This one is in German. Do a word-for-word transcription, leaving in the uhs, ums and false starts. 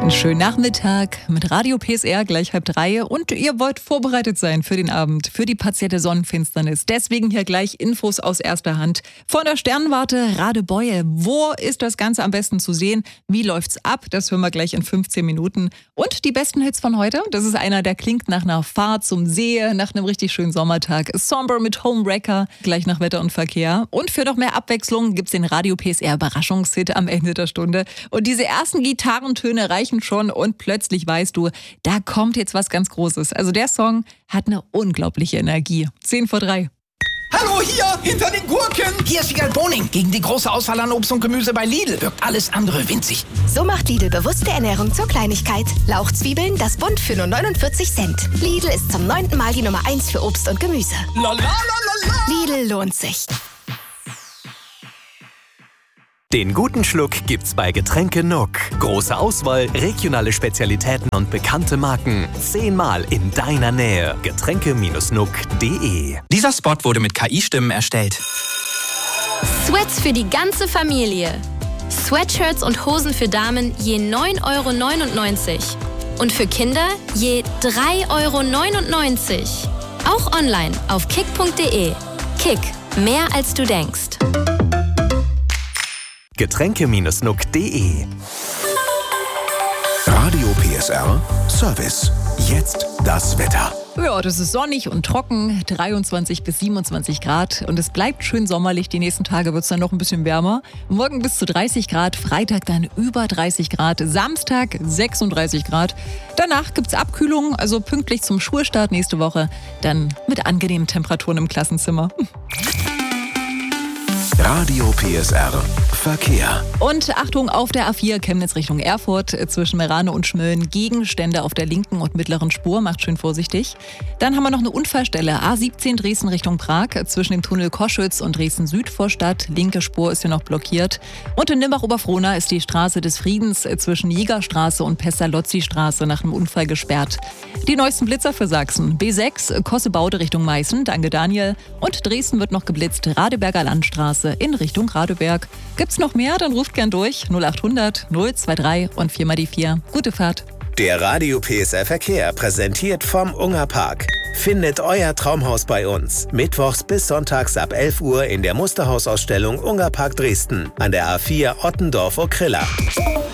Einen schönen Nachmittag mit Radio P S R, gleich halb drei. Und ihr wollt vorbereitet sein für den Abend, für die partielle Sonnenfinsternis. Deswegen hier gleich Infos aus erster Hand. Von der Sternwarte Radebeul. Wo ist das Ganze am besten zu sehen? Wie läuft's ab? Das hören wir gleich in fünfzehn Minuten. Und die besten Hits von heute. Das ist einer, der klingt nach einer Fahrt zum See, nach einem richtig schönen Sommertag. Somber mit Homewrecker, gleich nach Wetter und Verkehr. Und für noch mehr Abwechslung gibt's den Radio P S R Überraschungshit am Ende der Stunde. Und diese ersten Gitarrentöne reichen schon und plötzlich weißt du, da kommt jetzt was ganz Großes. Also der Song hat eine unglaubliche Energie. zehn vor drei. Hallo, hier, hinter den Gurken. Hier ist Wiegald Boning. Gegen die große Auswahl an Obst und Gemüse bei Lidl wirkt alles andere winzig. So macht Lidl bewusste Ernährung zur Kleinigkeit. Lauchzwiebeln, das Bund für nur neunundvierzig Cent. Lidl ist zum neunten Mal die Nummer eins für Obst und Gemüse. La, la, la, la, la. Lidl lohnt sich. Den guten Schluck gibt's bei Getränke Nuck. Große Auswahl, regionale Spezialitäten und bekannte Marken. Zehnmal in deiner Nähe. Getränke Nuck punkt de. Dieser Spot wurde mit K I-Stimmen erstellt. Sweats für die ganze Familie. Sweatshirts und Hosen für Damen je neun Euro neunundneunzig. Und für Kinder je drei Euro neunundneunzig. Auch online auf kick punkt de. Kick, mehr als du denkst. Getränke Nuck punkt de. Radio P S R Service. Jetzt das Wetter. Ja, das ist sonnig und trocken, dreiundzwanzig bis siebenundzwanzig Grad und es bleibt schön sommerlich. Die nächsten Tage wird es dann noch ein bisschen wärmer. Morgen bis zu dreißig Grad, Freitag dann über dreißig Grad, Samstag sechsunddreißig Grad. Danach gibt es Abkühlung, also pünktlich zum Schulstart nächste Woche, dann mit angenehmen Temperaturen im Klassenzimmer. Radio P S R Verkehr. Und Achtung, auf der A vier Chemnitz Richtung Erfurt zwischen Merane und Schmölln Gegenstände auf der linken und mittleren Spur. Macht schön vorsichtig. Dann haben wir noch eine Unfallstelle. A siebzehn Dresden Richtung Prag zwischen dem Tunnel Koschütz und Dresden Südvorstadt. Linke Spur ist hier noch blockiert. Und in Nimbach-Oberfrohna ist die Straße des Friedens zwischen Jägerstraße und Pestalozzi-Straße nach einem Unfall gesperrt. Die neuesten Blitzer für Sachsen. B sechs Kossebaude Richtung Meißen. Danke Daniel. Und Dresden wird noch geblitzt. Radeberger Landstraße in Richtung Radeberg. Gibt's noch mehr? Dann ruft gern durch. null acht hundert null zwei drei und vier mal die vier. Gute Fahrt. Der Radio P S R Verkehr präsentiert vom Ungerpark. Findet euer Traumhaus bei uns. Mittwochs bis sonntags ab elf Uhr in der Musterhausausstellung Ungerpark Dresden an der A vier Ottendorf-Okrilla.